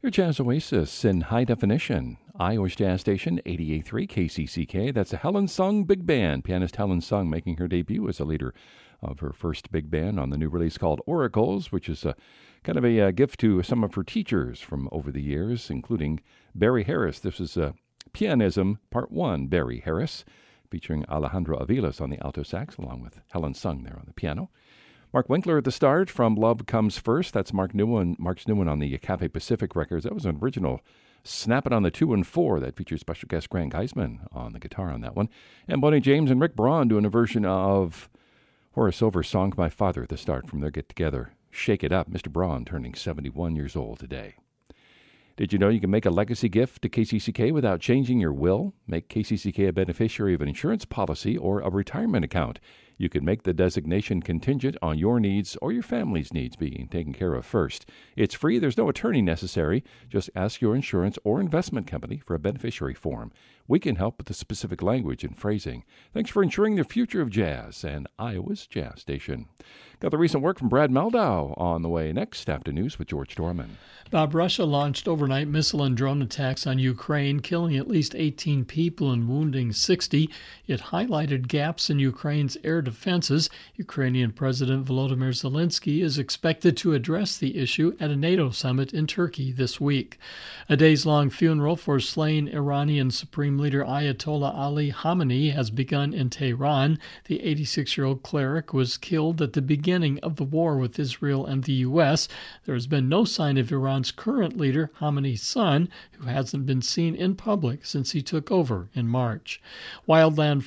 Your Jazz Oasis in high definition. Iowa's Jazz Station, 88.3 KCCK. That's a Helen Sung Big Band. Pianist Helen Sung making her debut as a leader of her first big band on the new release called Oracles, which is kind of a gift to some of her teachers from over the years, including Barry Harris. This is Pianism Part 1, Barry Harris, featuring Alejandro Aviles on the alto sax, along with Helen Sung there on the piano. Mark Winkler at the start from Love Comes First. That's Mark's new one on the Cafe Pacific records. That was an original Snap It on the 2 and 4 that features special guest Grant Geisman on the guitar on that one. And Bonnie James and Rick Braun doing a version of Horace Silver's song My Father at the start from their get-together, Shake It Up. Mr. Braun turning 71 years old today. Did you know you can make a legacy gift to KCCK without changing your will? Make KCCK a beneficiary of an insurance policy or a retirement account. You can make the designation contingent on your needs or your family's needs being taken care of first. It's free. There's no attorney necessary. Just ask your insurance or investment company for a beneficiary form. We can help with the specific language and phrasing. Thanks for ensuring the future of jazz and Iowa's Jazz Station. Got the recent work from Brad Meldau on the way next after news with George Dorman. Bob, Russia launched overnight missile and drone attacks on Ukraine, killing at least 18 people and wounding 60. It highlighted gaps in Ukraine's air defenses. Ukrainian President Volodymyr Zelensky is expected to address the issue at a NATO summit in Turkey this week. A days-long funeral for slain Iranian Supreme Leader Ayatollah Ali Khamenei has begun in Tehran. The 86-year-old cleric was killed at the beginning of the war with Israel and the U.S. There has been no sign of Iran's current leader, Khamenei's son, who hasn't been seen in public since he took over in March. Wildland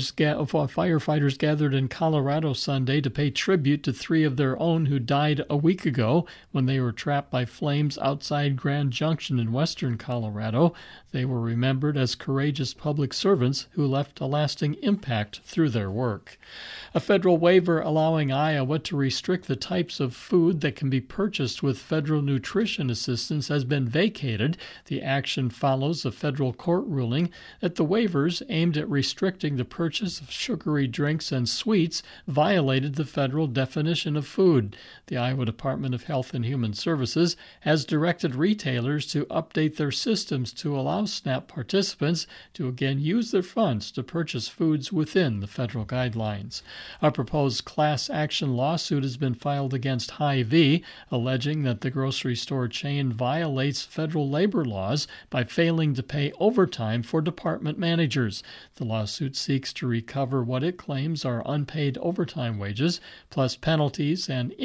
firefighters gathered in Colorado Sunday to pay tribute to 3 of their own who died a week ago when they were trapped by flames outside Grand Junction in western Colorado. They were remembered as courageous public servants who left a lasting impact through their work. A federal waiver allowing Iowa to restrict the types of food that can be purchased with federal nutrition assistance has been vacated. The action follows a federal court ruling that the waivers aimed at restricting the purchase of sugary drinks and sweets violated the federal definition of food. The Iowa Department of Health and Human Services has directed retailers to update their systems to allow SNAP participants to again use their funds to purchase foods within the federal guidelines. A proposed class action lawsuit has been filed against Hy-Vee, alleging that the grocery store chain violates federal labor laws by failing to pay overtime for department managers. The lawsuit seeks to recover what it claims are unpaid overtime wages, plus penalties and